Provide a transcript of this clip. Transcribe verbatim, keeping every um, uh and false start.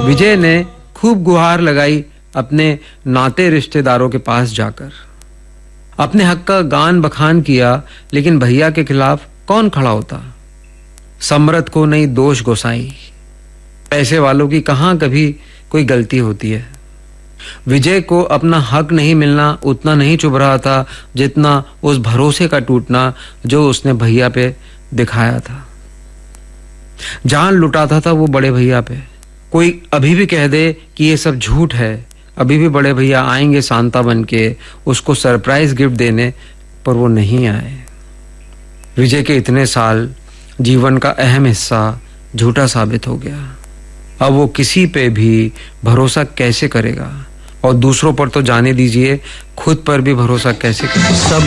विजय ने खूब गुहार लगाई अपने नाते रिश्तेदारों के पास जाकर। अपने हक का गान बखान किया, लेकिन भैया के खिलाफ कौन खड़ा होता। सम्रत को नहीं दोष गोसाई, पैसे वालों की कहां कभी कोई गलती होती है। विजय को अपना हक नहीं मिलना उतना नहीं चुभ रहा था जितना उस भरोसे का टूटना जो उसने भैया पे दिखाया था। जान लुटाता था वो बड़े भैया पे। कोई अभी भी कह दे कि ये सब झूठ है, अभी भी बड़े भैया आएंगे सांता बन के उसको सरप्राइज गिफ्ट देने, पर वो नहीं आए। विजय के इतने साल जीवन का अहम हिस्सा झूठा साबित हो गया। अब वो किसी पे भी भरोसा कैसे करेगा, और दूसरों पर तो जाने दीजिए, खुद पर भी भरोसा कैसे करेगा। सब